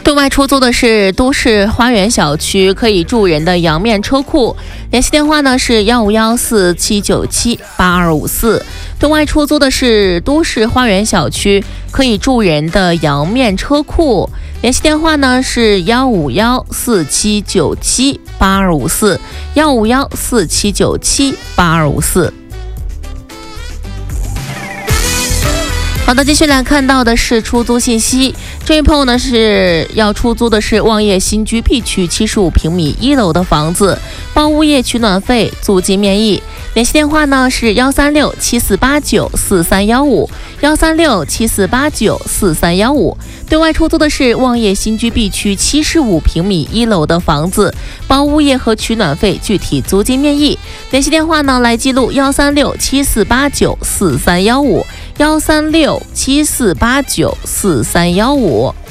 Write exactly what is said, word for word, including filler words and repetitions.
对外出租的是都市花园小区可以住人的阳面车库，联系电话呢是幺五幺四七九七八二五四。对外出租的是都市花园小区可以住人的阳面车库，联系电话呢是幺五幺四七九七八二五四，幺五幺四七九七八二五四。好的，继续来看到的是出租信息。这位朋友呢是要出租的是望业新居 B 区七十五平米一楼的房子，包物业取暖费，租金面议。联系电话呢是幺三六七四八九四三幺五，幺三六七四八九四三幺五。对外出租的是望业新居 B 区七十五平米一楼的房子，包物业和取暖费，具体租金面议。联系电话呢来记录幺三六七四八九四三幺五，幺三六七四八九四三幺五。